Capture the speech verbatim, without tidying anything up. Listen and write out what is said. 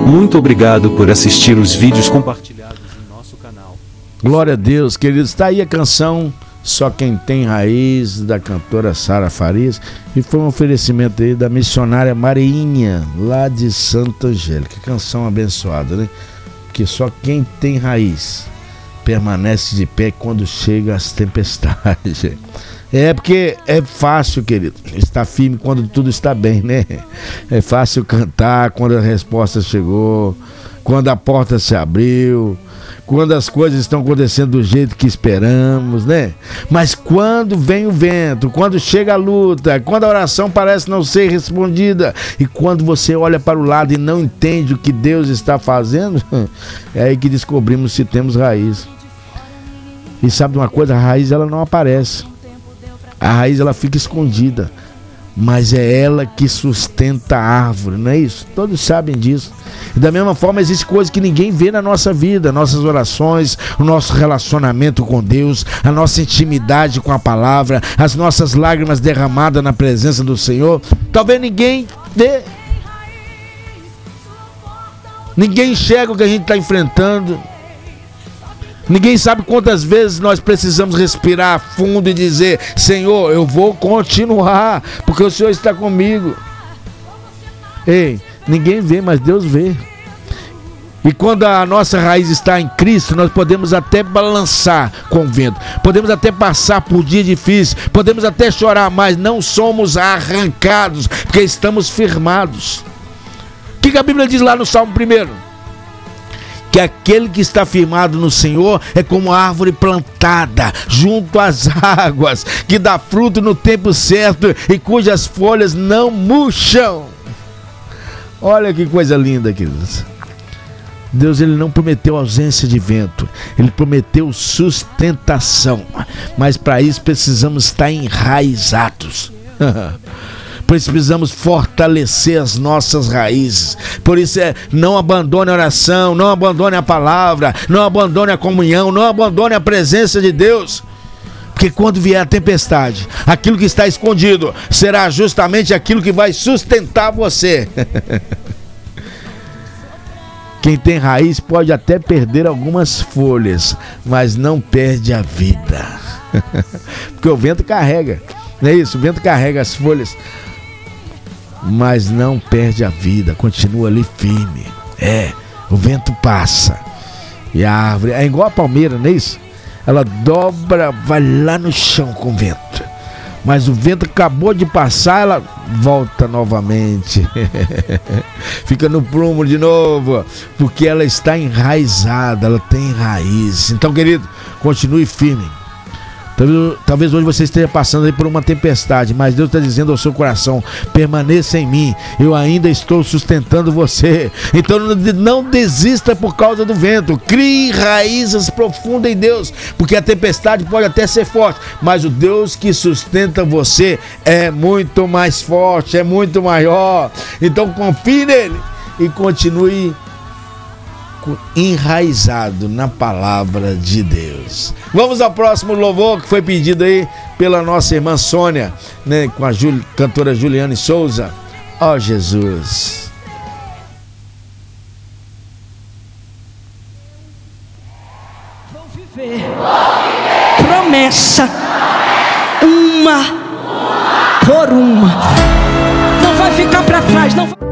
Muito obrigado por assistir os vídeos compartilhados em nosso canal. Glória a Deus, queridos. Está aí a canção Só Quem Tem Raiz, da cantora Sara Farias, e foi um oferecimento aí da missionária Marinha, lá de Santa Angélica. Canção abençoada, né? Porque só quem tem raiz permanece de pé quando chega as tempestades. É porque é fácil, querido, estar firme quando tudo está bem, né? É fácil cantar quando a resposta chegou, quando a porta se abriu, quando as coisas estão acontecendo do jeito que esperamos, né? Mas quando vem o vento, quando chega a luta, quando a oração parece não ser respondida, e quando você olha para o lado e não entende o que Deus está fazendo, é aí que descobrimos se temos raiz. E sabe de uma coisa? A raiz, ela não aparece. A raiz, ela fica escondida, mas é ela que sustenta a árvore, não é isso? Todos sabem disso. E da mesma forma, existe coisas que ninguém vê na nossa vida, nossas orações, o nosso relacionamento com Deus, a nossa intimidade com a palavra, as nossas lágrimas derramadas na presença do Senhor. Talvez ninguém vê. Ninguém enxerga o que a gente está enfrentando. Ninguém sabe quantas vezes nós precisamos respirar fundo e dizer: Senhor, eu vou continuar, porque o Senhor está comigo. Ei, ninguém vê, mas Deus vê. E quando a nossa raiz está em Cristo, nós podemos até balançar com o vento, podemos até passar por dias difíceis, podemos até chorar, mas não somos arrancados, porque estamos firmados. O que a Bíblia diz lá no Salmo primeiro? Que aquele que está firmado no Senhor é como árvore plantada junto às águas, que dá fruto no tempo certo e cujas folhas não murcham. Olha que coisa linda, queridos. Deus, ele não prometeu ausência de vento, ele prometeu sustentação, mas para isso precisamos estar enraizados. Precisamos fortalecer as nossas raízes. Por isso é, não abandone a oração, não abandone a palavra, não abandone a comunhão, não abandone a presença de Deus. Porque quando vier a tempestade, aquilo que está escondido será justamente aquilo que vai sustentar você. Quem tem raiz pode até perder algumas folhas, mas não perde a vida. Porque o vento carrega, não é isso? O vento carrega as folhas, mas não perde a vida, continua ali firme. É, o vento passa e a árvore, é igual a palmeira, não é isso? Ela dobra, vai lá no chão com o vento, mas o vento acabou de passar, ela volta novamente. Fica no prumo de novo, porque ela está enraizada, ela tem raiz. Então, querido, continue firme. Talvez, talvez hoje você esteja passando aí por uma tempestade, mas Deus está dizendo ao seu coração: permaneça em mim, eu ainda estou sustentando você. Então não desista por causa do vento, crie raízes profundas em Deus, porque a tempestade pode até ser forte, mas o Deus que sustenta você é muito mais forte, é muito maior. Então confie nele e continue enraizado na palavra de Deus. Vamos ao próximo louvor que foi pedido aí pela nossa irmã Sônia, né, com a Jul... cantora Juliane Souza. Ó Jesus. Vou viver, promessa, uma por uma, não vai ficar para trás, não vai...